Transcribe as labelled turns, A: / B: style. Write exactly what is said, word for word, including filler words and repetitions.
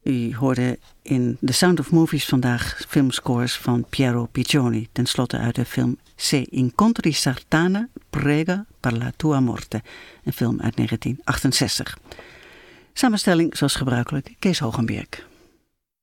A: U hoorde in The Sound of Movies vandaag filmscores van Piero Piccioni. Ten slotte uit de film Se incontri Sartana, prega per la tua morte. Een film uit negentien achtenzestig. Samenstelling zoals gebruikelijk Kees Hogenberg.